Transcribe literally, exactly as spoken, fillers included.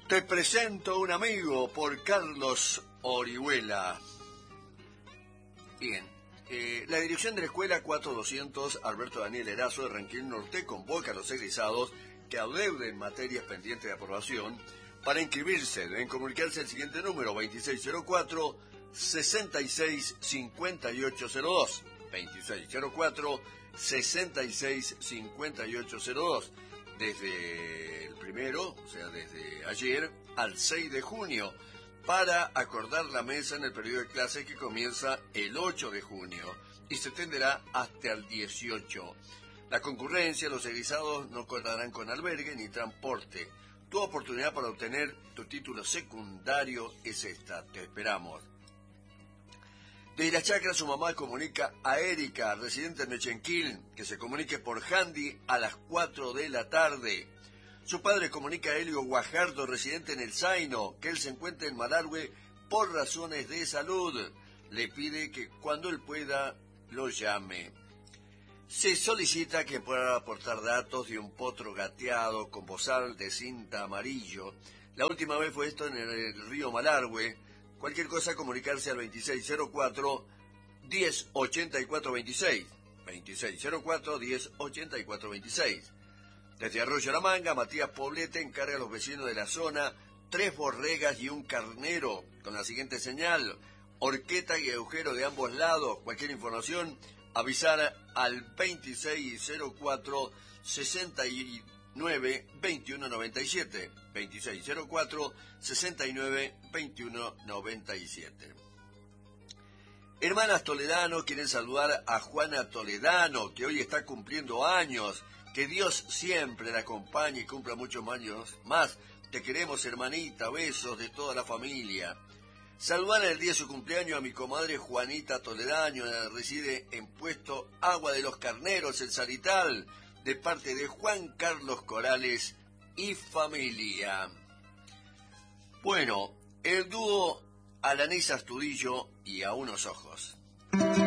Te presento un amigo por Carlos Orihuela. Bien, eh, la dirección de la escuela cuatro doscientos Alberto Daniel Erazo de Ranquil Norte convoca a los egresados que adeuden materias pendientes de aprobación. Para inscribirse deben comunicarse al siguiente número: veintiséis cero cuatro, sesenta y seis cincuenta y ocho cero dos, veintiséis cero cuatro, sesenta y seis cincuenta y ocho cero dos, desde el primero, o sea, desde ayer, al seis de junio, para acordar la mesa en el periodo de clase que comienza el ocho de junio y se extenderá hasta el dieciocho. La concurrencia, los egresados no contarán con albergue ni transporte. Tu oportunidad para obtener tu título secundario es esta. Te esperamos. Desde la chacra, su mamá comunica a Erika, residente en Nechenquil, que se comunique por handy a las cuatro de la tarde. Su padre comunica a Helio Guajardo, residente en El Zaino, que él se encuentra en Malargüe por razones de salud. Le pide que cuando él pueda lo llame. Se solicita que pueda aportar datos de un potro gateado con bozal de cinta amarillo. La última vez fue esto en el río Malargüe. Cualquier cosa, comunicarse al veintiséis cero cuatro, diez ochenta y cuatro veintiséis. veintiséis cero cuatro, diez ochenta y cuatro veintiséis. Desde Arroyo La Manga, Matías Poblete encarga a los vecinos de la zona tres borregas y un carnero con la siguiente señal: horqueta y agujero de ambos lados. Cualquier información, avisar al veintiséis cero cuatro, sesenta y nueve, veintiuno noventa y siete. veintiséis cero cuatro, sesenta y nueve, veintiuno noventa y siete. Hermanas Toledano quieren saludar a Juana Toledano, que hoy está cumpliendo años. Que Dios siempre la acompañe y cumpla muchos años más. Te queremos, hermanita. Besos de toda la familia. Saludar el día de su cumpleaños a mi comadre Juanita Toledano, reside en Puesto Agua de los Carneros, en Salital, de parte de Juan Carlos Corales y familia. Bueno, el dúo Alanís Astudillo y A Unos Ojos.